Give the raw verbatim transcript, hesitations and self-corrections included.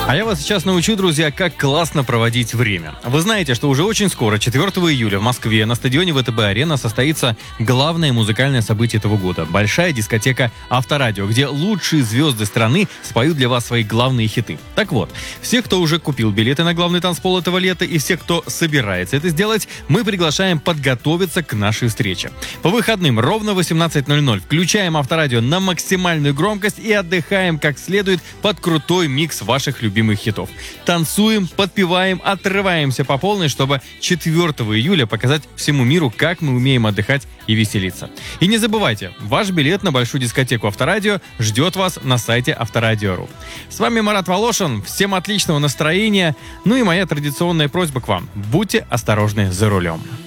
А я вас сейчас научу, друзья, как классно проводить время. Вы знаете, что уже очень скоро, четвёртого июля, в Москве на стадионе ВТБ-арена состоится главное музыкальное событие этого года – большая дискотека «Авторадио», где лучшие звезды страны споют для вас свои главные хиты. Так вот, всех, кто уже купил билеты на главный танцпол этого лета, и всех, кто собирается это сделать, мы приглашаем подготовиться к нашей встрече. По выходным ровно в восемнадцать ноль ноль включаем «Авторадио» на максимальную громкость и отдыхаем как следует под крутой микс ваших любимых хитов. Танцуем, подпеваем, отрываемся по полной, чтобы четвёртого июля показать всему миру, как мы умеем отдыхать и веселиться. И не забывайте, ваш билет на большую дискотеку «Авторадио» ждет вас на сайте авторадио точка ру. С вами Марат Волошин. Всем отличного настроения. Ну и моя традиционная просьба к вам. Будьте осторожны за рулем.